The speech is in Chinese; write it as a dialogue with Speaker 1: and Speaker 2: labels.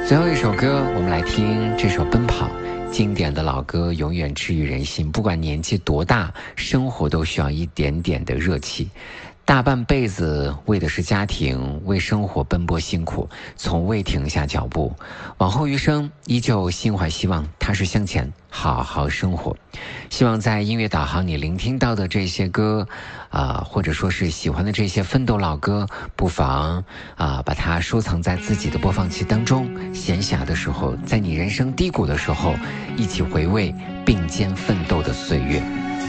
Speaker 1: 最后一首歌，我们来听这首《奔跑》，经典的老歌，永远治愈人心。不管年纪多大，生活都需要一点点的热气。大半辈子为的是家庭，为生活奔波辛苦，从未停下脚步。往后余生，依旧心怀希望，踏实向前，好好生活。希望在音乐导航你聆听到的这些歌，或者说是喜欢的这些奋斗老歌，不妨把它收藏在自己的播放器当中。闲暇的时候，在你人生低谷的时候，一起回味并肩奋斗的岁月。